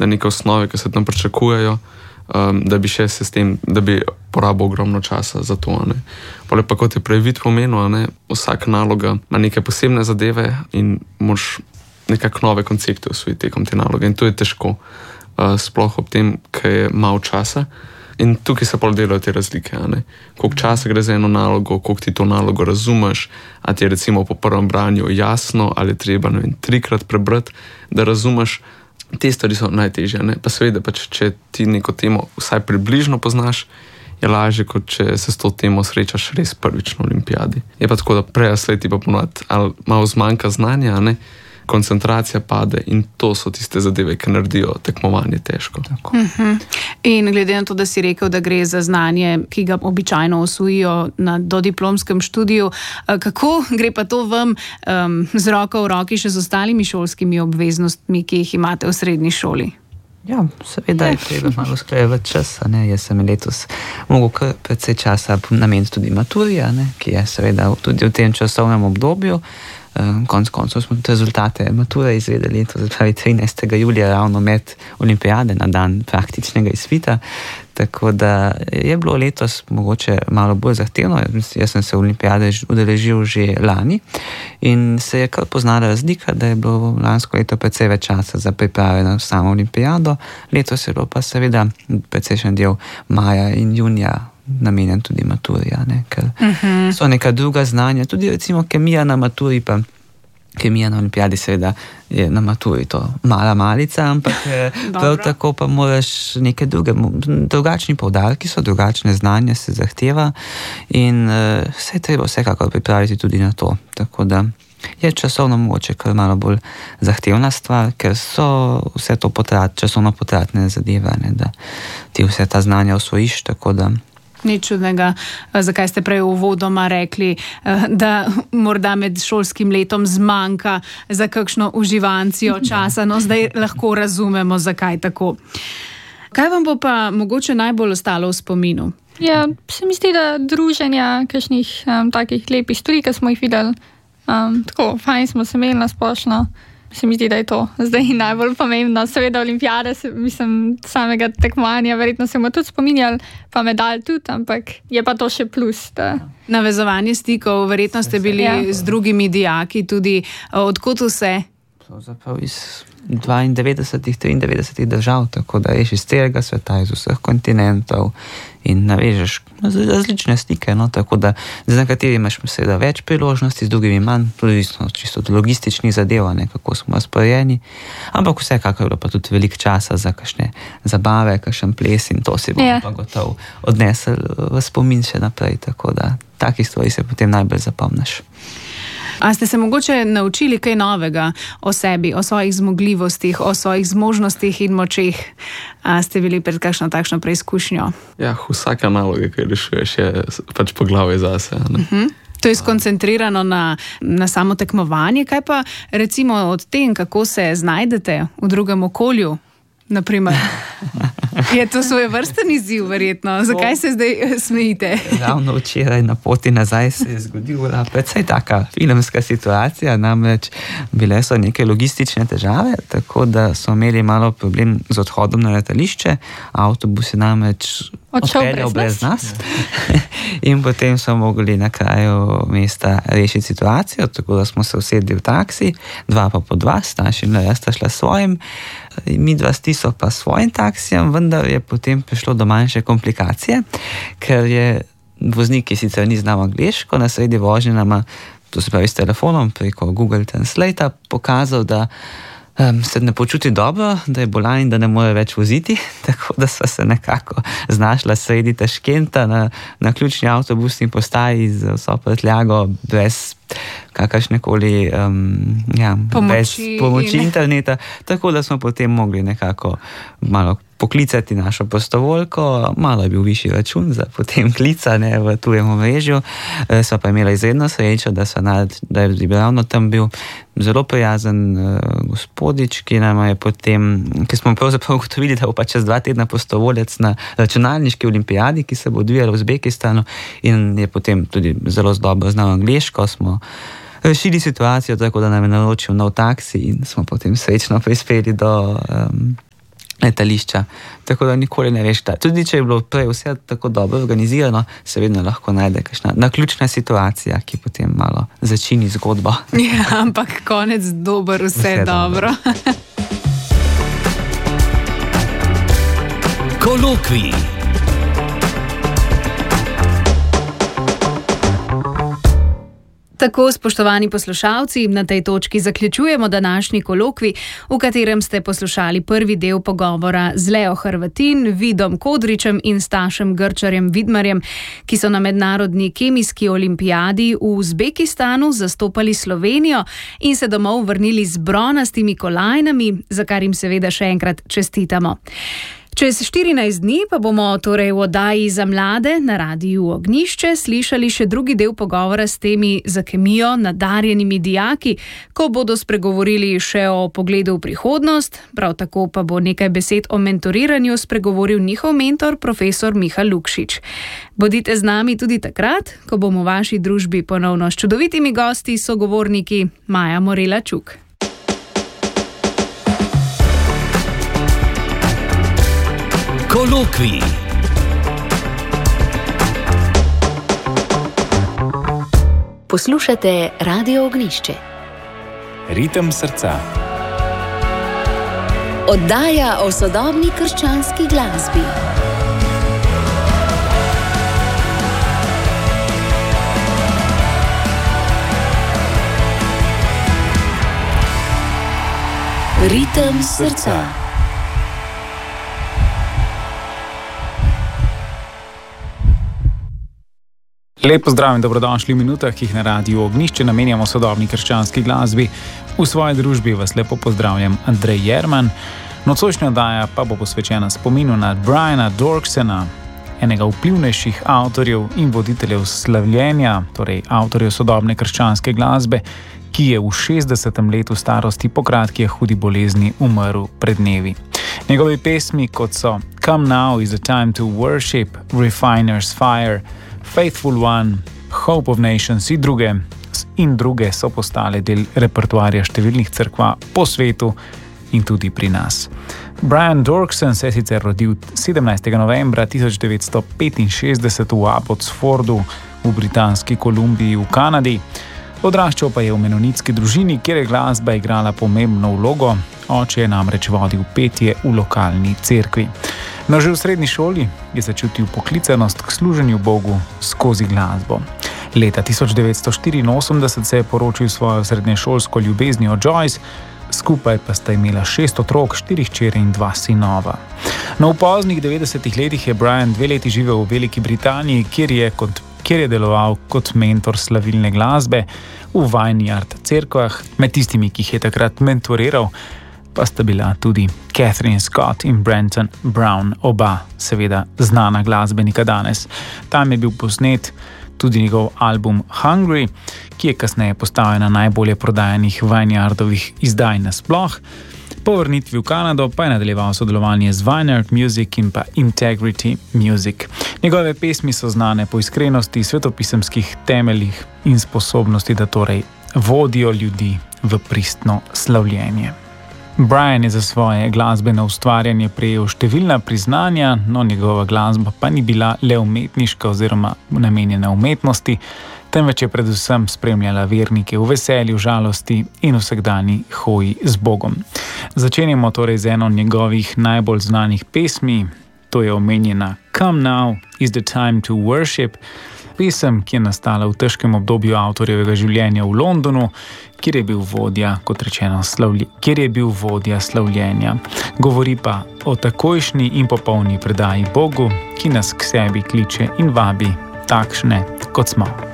da neke osnove, ki se tam pričakujejo, da bi še sistem, da bi porabil ogromno časa za to. Pole pa, kot je prej Vid pomenil, vsaka naloga ima neke posebne zadeve in moraš nekako nove koncepte osvojiti tekom te naloge. In to je težko, sploh ob tem, ker je malo časa. In tukaj se pol delajo te razlike. Koliko časa gre za eno nalogo, koliko ti to nalogo razumeš, a ti je recimo po prvem branju jasno, ali treba 3-krat prebrati, da razumeš. Te stvari so najtežje. Pa seveda, če ti neko temo vsaj približno poznaš, je lažje, kot če se s to temo srečaš res prvič na olimpijadi. Je pa tako, da prej sledi pa ponovadi, ali malo zmanjka znanja, koncentracija pade in to so tiste zadeve, ki naredijo tekmovanje težko. In glede na to, da si rekel, da gre za znanje, ki ga običajno osvojijo na dodiplomskem študiju, kako gre pa to vam z roko v roki še z ostalimi šolskimi obveznostmi, ki jih imate v srednji šoli? Ja, seveda je treba malo skrajevati čas. Jaz sem letos mogel precej časa nameniti tudi maturi, ki je seveda tudi v tem časovnem obdobju. Konec koncev smo tudi rezultate mature izvedeli, to se pravi 13. julija ravno med olimpijade na dan praktičnega izpita, tako da je bilo letos mogoče malo bolj zahtevno. Jaz sem se olimpijade udeležil že lani in se je kar poznala razlika, da je bilo lansko leto precej več časa za priprave na samo olimpijado, letos je bilo pa seveda precejšen del maja in junija namenjen tudi maturi, ker so neka druga znanja, tudi recimo kemija na maturi, pa kemija na olimpijadi seveda je na maturi to mala malica, ampak prav tako pa moraš neke drugačni poudarki so, drugačne znanja se zahteva in se je treba vsekakor pripraviti tudi na to, tako da je časovno mogoče kar malo bolj zahtevna stvar, ker so vse to časovno potratne zadeve, da ti vse ta znanja osvojiš, tako da Nič čudnega, zakaj ste prej uvodoma rekli, da morda med šolskim letom zmanjka za kakšno uživancijo časa, no zdaj lahko razumemo, zakaj tako. Kaj vam bo pa mogoče najbolj ostalo v spominu? Ja, se mi zdi, da druženja kakšnih takih lepih stvari, ki smo jih videli, tako fajn smo se imeli na splošno. Se mi zdi, da je to zdaj najbolj pomembno. Seveda olimpijade, mislim, samega tekmovanja, verjetno se bomo tudi spominjali, pa medalj tudi, ampak je pa to še plus. Da... Navezovanje stikov, verjetno ste bili z drugimi dijaki tudi. Odkot vse? Pravzaprav iz 92-93 držav, tako da ješ iz celega sveta, iz vseh kontinentov in navežeš različne stike, tako da z nekaterimi imaš seveda več priložnosti, z drugimi manj, tudi čisto logističnih zadev, kako smo razporejeni, ampak vsekakor je bilo pa tudi veliko časa za kakšne zabave, kakšen ples in to si bomo pa gotovo odnesli v spomin še naprej, tako da takih stvari se potem najbolj zapomniš. A ste se mogoče naučili kaj novega o sebi, o svojih zmogljivostih, o svojih zmožnostih in močeh? A ste bili pred kakšno takšno preizkušnjo? Ja, vsaka naloga, ki rešuješ, je pač poglavje zase. To je skoncentrirano na samo tekmovanje. Kaj pa recimo od tem, kako se znajdete v drugem okolju? Naprimer. Je to svoj vrsten izziv, verjetno. Zakaj se zdaj smejite? Ravno včeraj na poti nazaj se je zgodila precej taka filmska situacija, namreč bile so neke logistične težave, tako da so imeli malo problem z odhodom na letališče, avtobus je namreč odpeljal brez nas in potem so mogli na kraju mesta rešiti situacijo, tako da smo se usedli v taksi, 2 pa po 2, Staš in jaz sta šla svojim, mi 2 stiso pa svojim taksijem, vendar je potem prišlo do manjše komplikacije, ker je voznik, ki sicer ni znal angleško, na sredi vožnje nama, to se pravi s telefonom preko Google Translate, pokazal, da se ne počuti dobro, da je bolan in da ne more več voziti, tako da sva se nekako znašla sredi Taškenta na ključni avtobusni postaji z vso prtljago, brez kakršnekoli pomoči interneta, tako da smo potem mogli nekako malo poklicati našo prostovoljko, malo je bil višji račun za potem klicanje v tujem omrežju, sva pa imela izredno srečo, da je ravno tam bil zelo prijazen gospodič, ki nam je potem, ki smo pravzaprav ugotovili, da bo pa čez 2 tedna prostovoljec na računalniški olimpijadi, ki se bo odvijala v Uzbekistanu in je potem tudi zelo dobro znal angleško, smo rešili situacijo tako, da nam je naročil nov taksi in smo potem srečno prispeli do letališča, tako da nikoli ne veš. Tudi če je bilo prej vse tako dobro organizirano, se vedno lahko najde kakšna naključna situacija, ki potem malo začini zgodbo. Ja, ampak konec dober, vse dobro. Kolokvij. Tako, spoštovani poslušalci, na tej točki zaključujemo današnji kolokvij, v katerem ste poslušali prvi del pogovora z Leo Hrvatin, Vidom Kodričem in Stašem Grčarjem Vidmarjem, ki so na mednarodni kemijski olimpijadi v Uzbekistanu zastopali Slovenijo in se domov vrnili z bronastimi kolajnami, za kar jim seveda še enkrat čestitamo. Čez 14 dni pa bomo torej v oddaji za mlade na Radiu Ognjišče slišali še drugi del pogovora s temi za kemijo nadarjenimi dijaki, ko bodo spregovorili še o pogledu v prihodnost, prav tako pa bo nekaj besed o mentoriranju spregovoril njihov mentor, profesor Miha Lukšič. Bodite z nami tudi takrat, ko bomo v vaši družbi ponovno s čudovitimi gosti, sogovorniki Maja Morela Čuk. Kolokvij. Poslušate Radio Ognjišče. Ritem srca. Oddaja o sodobni krščanski glasbi. Ritem srca. Lep pozdrav in dobrodošli v minutah, ki jih na Radiu Ognjišče namenjamo sodobni krščanski glasbi. V svoji družbi vas lepo pozdravljam, Andrej Jerman. Nocojšnja oddaja pa bo posvečena spominu na Briana Dorksena, enega vplivnejših avtorjev in voditeljev slavljenja, torej avtorjev sodobne krščanske glasbe, ki je v 60. letu starosti po kratki hudi bolezni umrl pred dnevi. Njegove pesmi, kot so Come Now is the Time to Worship, Refiner's Fire, Faithful One, Hope of Nations in druge so postale del repertoarja številnih cerkva po svetu in tudi pri nas. Brian Dorksen se je sicer rodil 17. novembra 1965 v Abbotsfordu v Britanski Kolumbiji v Kanadi. Odraščal pa je v menonitski družini, kjer je glasba igrala pomembno vlogo, oče je namreč vodil petje v lokalni cerkvi. No, že v srednji šoli je začutil poklicanost k služenju Bogu skozi glasbo. Leta 1984 se je poročil svojo srednješolsko ljubeznijo Joyce, skupaj pa sta imela 6 otrok, 4 hčere in 2 sinova. No, v poznih 90-ih letih je Brian 2 leti živel v Veliki Britaniji, kjer je deloval kot mentor slavilne glasbe v Vineyard cerkvah. Med tistimi, ki jih je takrat mentoriral, pa sta bila tudi Catherine Scott in Brenton Brown, oba seveda znana glasbenika danes. Tam je bil posnet tudi njegov album Hungry, ki je kasneje postal ena najbolje prodajanih Vineyardovih izdaj nasploh. Po vrnitvi v Kanado pa je nadaljeval sodelovanje z Vineyard Music in pa Integrity Music. Njegove pesmi so znane po iskrenosti, svetopisemskih temeljih in sposobnosti, da torej vodijo ljudi v pristno slavljenje. Brian je za svoje glasbeno ustvarjanje prejel številna priznanja, no njegova glasba pa ni bila le umetniška oziroma namenjena umetnosti, temveč je predvsem spremljala vernike v veselju, žalosti in vsakdanji hoji z Bogom. Začenjamo torej z eno njegovih najbolj znanih pesmi, to je omenjena Come Now is the Time to Worship, pesem, ki je nastala v težkem obdobju avtorjevega življenja v Londonu, kjer je bil vodja slavljenja. Govori pa o takojšnji in popolni predaji Bogu, ki nas k sebi kliče in vabi takšne, kot smo.